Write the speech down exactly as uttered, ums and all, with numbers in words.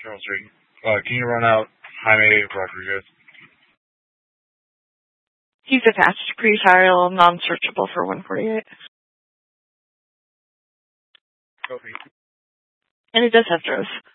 Charles Street. Uh, can you run out Jaime Rodriguez? He's attached, pre-trial, non-searchable for one forty-eight. Copy. And it does have droves.